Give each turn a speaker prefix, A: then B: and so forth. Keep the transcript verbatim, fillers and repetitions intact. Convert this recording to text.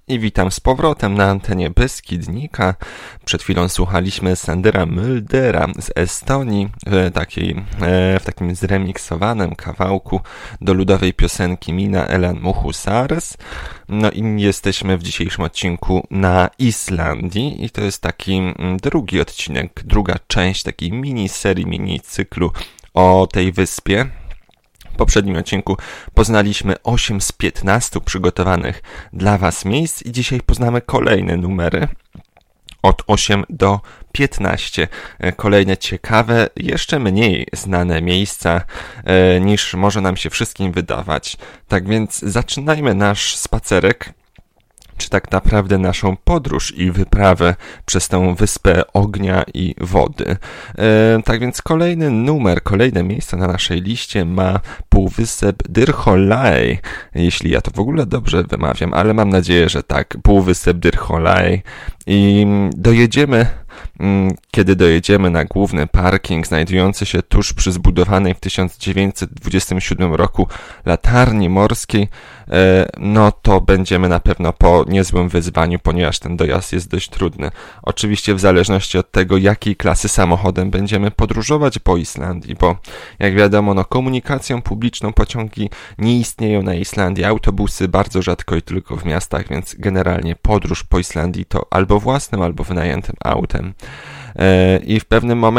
A: I witam z powrotem na antenie Beskidnika. Przed chwilą słuchaliśmy Sandera Muldera z Estonii w, takiej, w takim zremiksowanym kawałku do ludowej piosenki Mina Elan Muhusars. No i jesteśmy w dzisiejszym odcinku na Islandii i to jest taki drugi odcinek, druga część takiej miniserii, minicyklu o tej wyspie. W poprzednim odcinku poznaliśmy osiem z piętnastu przygotowanych dla Was miejsc i dzisiaj poznamy kolejne numery od osiem do piętnastu. Kolejne ciekawe, jeszcze mniej znane miejsca e, niż może nam się wszystkim wydawać. Tak więc zaczynajmy nasz spacerek, czy tak naprawdę naszą podróż i wyprawę przez tę wyspę ognia i wody. E, tak więc kolejny numer, kolejne miejsce na naszej liście ma półwysep Dyrhólaey, jeśli ja to w ogóle dobrze wymawiam, ale mam nadzieję, że tak, półwysep Dyrhólaey. I dojedziemy, kiedy dojedziemy na główny parking znajdujący się tuż przy zbudowanej w tysiąc dziewięćset dwudziestym siódmym roku latarni morskiej, no to będziemy na pewno po niezłym wyzwaniu, ponieważ ten dojazd jest dość trudny. Oczywiście w zależności od tego, jakiej klasy samochodem będziemy podróżować po Islandii, bo jak wiadomo, no komunikacją publiczną pociągi nie istnieją na Islandii, autobusy bardzo rzadko i tylko w miastach, więc generalnie podróż po Islandii to albo własnym, albo wynajętym autem. I w pewnym momencie